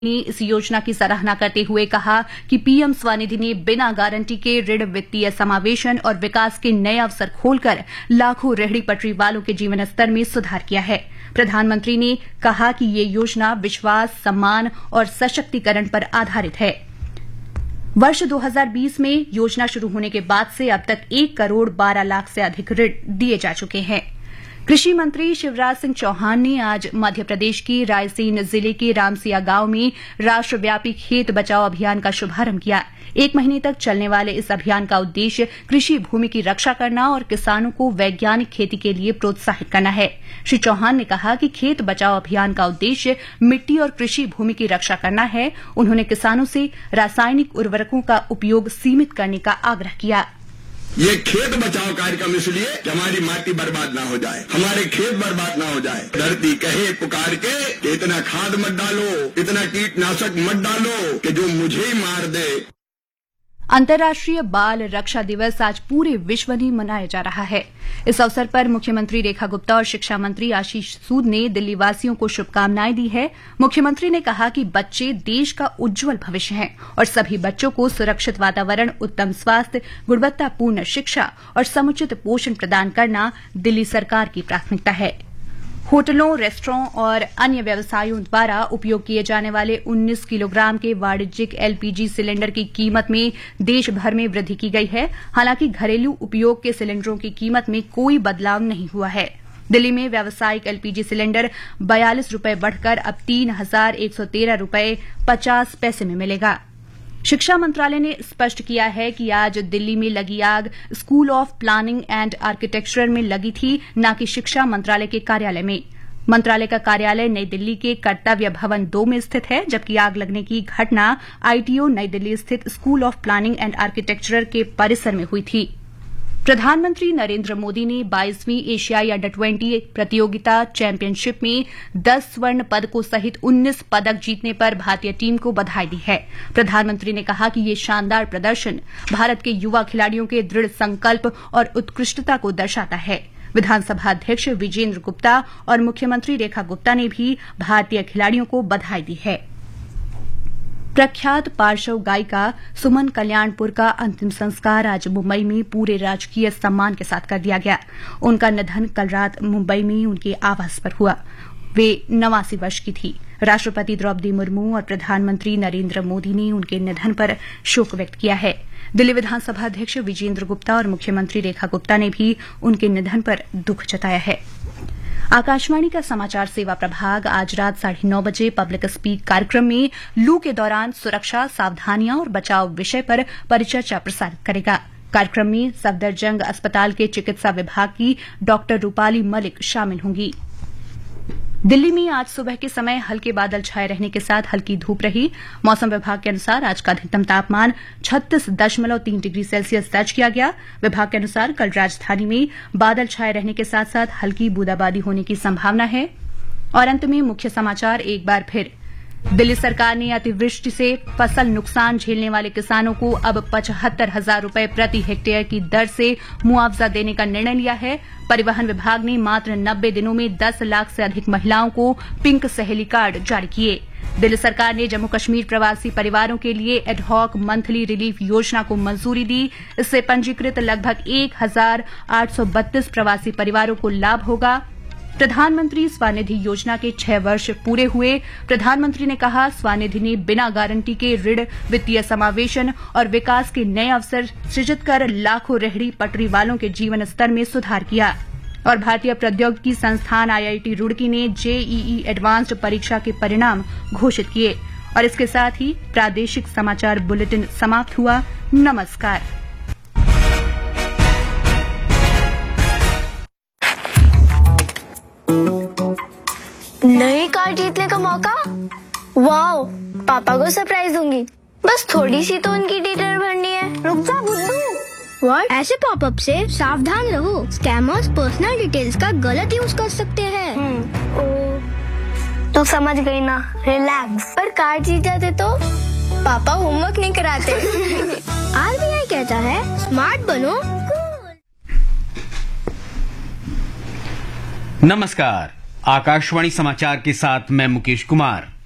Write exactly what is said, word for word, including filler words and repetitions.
ने इस योजना की सराहना करते हुए कहा कि पीएम स्वनिधि ने बिना गारंटी के ऋण, वित्तीय समावेशन और विकास के नए अवसर खोलकर लाखों रेहड़ी पटरी वालों के जीवन स्तर में सुधार किया है। प्रधानमंत्री ने कहा कि ये योजना विश्वास, सम्मान और सशक्तिकरण पर आधारित है। वर्ष दो हज़ार बीस में योजना शुरू होने के बाद से अब तक एक करोड़ बारह लाख से अधिक ऋण दिए जा चुके हैं। कृषि मंत्री शिवराज सिंह चौहान ने आज मध्य प्रदेश के रायसेन जिले के रामसिया गांव में राष्ट्रव्यापी खेत बचाओ अभियान का शुभारंभ किया। एक महीने तक चलने वाले इस अभियान का उद्देश्य कृषि भूमि की रक्षा करना और किसानों को वैज्ञानिक खेती के लिए प्रोत्साहित करना है। श्री चौहान ने कहा कि खेत बचाओ अभियान का उद्देश्य मिट्टी और कृषि भूमि की रक्षा करना है। उन्होंने किसानों से रासायनिक उर्वरकों का उपयोग सीमित करने का आग्रह किया। ये खेत बचाओ कार्यक्रम इसलिए कि हमारी माटी बर्बाद ना हो जाए, हमारे खेत बर्बाद ना हो जाए। धरती कहे पुकार के कि इतना खाद मत डालो, इतना कीटनाशक मत डालो कि जो मुझे ही मार दे। अंतर्राष्ट्रीय बाल रक्षा दिवस आज पूरे विश्व में मनाया जा रहा है। इस अवसर पर मुख्यमंत्री रेखा गुप्ता और शिक्षा मंत्री आशीष सूद ने दिल्ली वासियों को शुभकामनाएं दी है। मुख्यमंत्री ने कहा कि बच्चे देश का उज्जवल भविष्य हैं और सभी बच्चों को सुरक्षित वातावरण, उत्तम स्वास्थ्य, गुणवत्तापूर्ण शिक्षा और समुचित पोषण प्रदान करना दिल्ली सरकार की प्राथमिकता है। होटलों, रेस्टोरेंट और अन्य व्यवसायों द्वारा उपयोग किए जाने वाले उन्नीस किलोग्राम के वाणिज्यिक एलपीजी सिलेंडर की कीमत में देश भर में वृद्धि की गई है। हालांकि घरेलू उपयोग के सिलेंडरों की कीमत में कोई बदलाव नहीं हुआ है। दिल्ली में व्यावसायिक एलपीजी सिलेंडर बयालीस रूपये बढ़कर अब तीन हजार एक सौ तेरह रूपये पचास पैसे में मिलेगा। शिक्षा मंत्रालय ने स्पष्ट किया है कि आज दिल्ली में लगी आग school of planning and architecture में लगी थी, न कि शिक्षा मंत्रालय के कार्यालय में। मंत्रालय का कार्यालय नई दिल्ली के कर्तव्य भवन दो में स्थित है, जबकि आग लगने की घटना आईटीओ नई दिल्ली स्थित school of planning and architecture के परिसर में हुई थी। प्रधानमंत्री नरेंद्र मोदी ने बाईसवीं एशियाई अंडर बीस प्रतियोगिता चैंपियनशिप में दस स्वर्ण पदकों सहित उन्नीस पदक जीतने पर भारतीय टीम को बधाई दी है। प्रधानमंत्री ने कहा कि ये शानदार प्रदर्शन भारत के युवा खिलाड़ियों के दृढ़ संकल्प और उत्कृष्टता को दर्शाता है। विधानसभा अध्यक्ष विजेंद्र गुप्ता और मुख्यमंत्री रेखा गुप्ता ने भी भारतीय खिलाड़ियों को बधाई दी है। प्रख्यात पार्श्व गायिका सुमन कल्याणपुर का अंतिम संस्कार आज मुंबई में पूरे राजकीय सम्मान के साथ कर दिया गया। उनका निधन कल रात मुंबई में उनके आवास पर हुआ। वे नवासी वर्ष की थी। राष्ट्रपति द्रौपदी मुर्मू और प्रधानमंत्री नरेंद्र मोदी ने उनके निधन पर शोक व्यक्त किया है। दिल्ली विधानसभा अध्यक्ष विजेंद्र गुप्ता और मुख्यमंत्री रेखा गुप्ता ने भी उनके निधन पर दुख जताया है। आकाशवाणी का समाचार सेवा प्रभाग आज रात साढ़े नौ बजे पब्लिक स्पीक कार्यक्रम में लू के दौरान सुरक्षा, सावधानियां और बचाव विषय पर परिचर्चा प्रसारित करेगा। कार्यक्रम में सफदरजंग अस्पताल के चिकित्सा विभाग की डॉक्टर रूपाली मलिक शामिल होंगी। दिल्ली में आज सुबह के समय हल्के बादल छाए रहने के साथ हल्की धूप रही। मौसम विभाग के अनुसार आज का अधिकतम तापमान छत्तीस दशमलव तीन डिग्री सेल्सियस दर्ज किया गया। विभाग के अनुसार कल राजधानी में बादल छाए रहने के साथ साथ हल्की बूंदाबांदी होने की संभावना है। और अंत में मुख्य समाचार एक बार फिर। दिल्ली सरकार ने अतिवृष्टि से फसल नुकसान झेलने वाले किसानों को अब पचहत्तर हजार रूपये प्रति हेक्टेयर की दर से मुआवजा देने का निर्णय लिया है। परिवहन विभाग ने मात्र नब्बे दिनों में दस लाख से अधिक महिलाओं को पिंक सहेली कार्ड जारी किए। दिल्ली सरकार ने जम्मू कश्मीर प्रवासी परिवारों के लिए एडहॉक मंथली रिलीफ योजना को मंजूरी दी। इससे पंजीकृत लगभग एक हजार आठ सौ बत्तीस प्रवासी परिवारों को लाभ होगा। प्रधानमंत्री स्वनिधि योजना के छह वर्ष पूरे हुए। प्रधानमंत्री ने कहा, स्वनिधि ने बिना गारंटी के ऋण, वित्तीय समावेशन और विकास के नए अवसर सृजित कर लाखों रेहड़ी पटरी वालों के जीवन स्तर में सुधार किया। और भारतीय प्रौद्योगिकी संस्थान आईआईटी रुड़की ने जेईई एडवांस्ड परीक्षा के परिणाम घोषित किए। और इसके साथ ही प्रादेशिक समाचार बुलेटिन समाप्त हुआ। नमस्कार। नई कार जीतने का मौका। वाओ, पापा को सरप्राइज दूंगी। बस थोड़ी सी तो उनकी डिटेल भरनी है। रुक जा बुद्धू। व्हाट? ऐसे पॉपअप से सावधान रहो। स्कैमर्स पर्सनल डिटेल्स का गलत यूज कर सकते हैं। ओ, तो समझ गई ना, रिलैक्स। पर कार जीत जाते तो पापा होमवर्क नहीं कराते। आरबीआई कहता है स्मार्ट बनो। नमस्कार, आकाशवाणी समाचार के साथ मैं मुकेश कुमार।